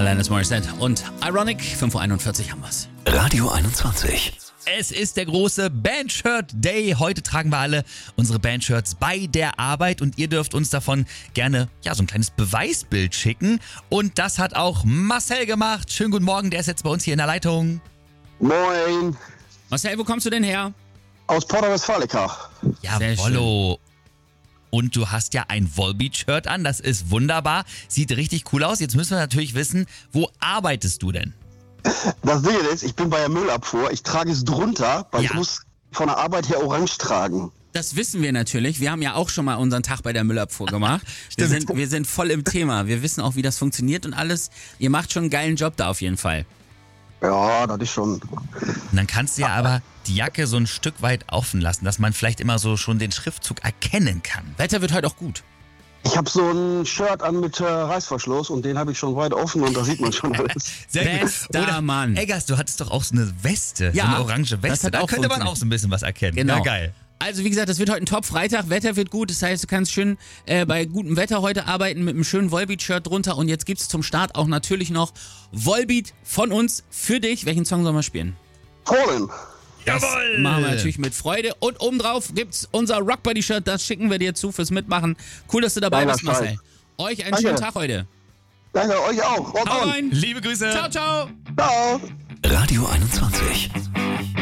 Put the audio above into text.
Alanis Morissette und Ironic, 5:41 Uhr haben wir's. Radio 21. Es ist der große Bandshirt Day. Heute tragen wir alle unsere Bandshirts bei der Arbeit und ihr dürft uns davon gerne so ein kleines Beweisbild schicken. Und das hat auch Marcel gemacht. Schönen guten Morgen, der ist jetzt bei uns hier in der Leitung. Moin, Marcel, wo kommst du denn her? aus Porta Westfalica. Jawollo. Und du hast ja ein Volbeat-Shirt an, das ist wunderbar. Sieht richtig cool aus. Jetzt müssen wir natürlich wissen, wo arbeitest du denn? Das Ding ist, ich bin bei der Müllabfuhr. Ich trage es drunter, weil Ja. ich muss von der Arbeit her orange tragen. Das wissen wir natürlich. Wir haben ja auch schon mal unseren Tag bei der Müllabfuhr gemacht. wir sind voll im Thema. Wir wissen auch, wie das funktioniert und alles. Ihr macht schon einen geilen Job da auf jeden Fall. Ja, das ist schon... Und dann kannst du ja aber die Jacke so ein Stück weit offen lassen, dass man vielleicht immer so schon den Schriftzug erkennen kann. Wetter wird heute auch gut. Ich habe so ein Shirt an mit Reißverschluss und den habe ich schon weit offen und da sieht man schon alles. Sehr Bester Oder, Mann. Eggers, du hattest doch auch so eine Weste, Ja, so eine orange das Weste. hat Da auch könnte man funktioniert. auch so ein bisschen was erkennen. Genau. Ja, geil. Also wie gesagt, das wird heute ein Top-Freitag. Wetter wird gut. Das heißt, du kannst schön bei gutem Wetter heute arbeiten mit einem schönen Volbeat-Shirt drunter. Und jetzt gibt's zum Start auch natürlich noch Volbeat von uns für dich. Welchen Song sollen wir spielen? Fallen. Jawohl! Machen wir natürlich mit Freude. Und obendrauf gibt's unser Rockbody-Shirt. Das schicken wir dir zu fürs Mitmachen. Cool, dass du dabei Geiler bist, Marcel. Scheiß. Euch einen Danke. schönen Tag heute. Danke, euch auch. Rock Hau on. rein. Liebe Grüße. Ciao, ciao. Ciao. Radio 21.